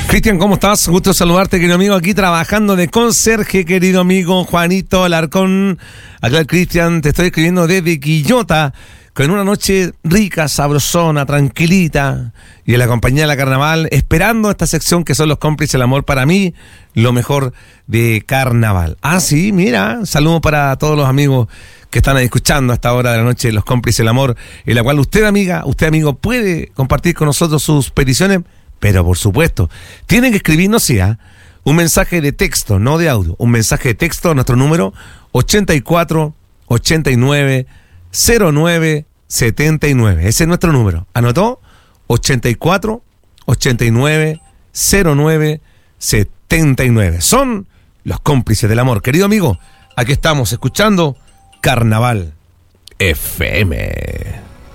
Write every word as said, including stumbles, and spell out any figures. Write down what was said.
Cristian, ¿cómo estás? Gusto saludarte, querido amigo, aquí trabajando de conserje, querido amigo Juanito Alarcón. Acá el Cristian, te estoy escribiendo desde Quillota, con una noche rica, sabrosona, tranquilita, y en la compañía de la Carnaval, esperando esta sección que son los cómplices del amor. Para mí, lo mejor de Carnaval. Ah, sí, mira, saludos para todos los amigos que están ahí escuchando a esta hora de la noche, los cómplices del amor, en la cual usted, amiga, usted, amigo, puede compartir con nosotros sus peticiones. Pero por supuesto, tienen que escribirnos sí, ¿eh? un mensaje de texto, no de audio, un mensaje de texto a nuestro número ochenta y cuatro, ochenta y nueve, cero nueve, setenta y nueve. Ese es nuestro número. ¿Anotó? ochenta y cuatro, ochenta y nueve, cero nueve, setenta y nueve. Son los cómplices del amor. Querido amigo, aquí estamos escuchando Carnaval F M.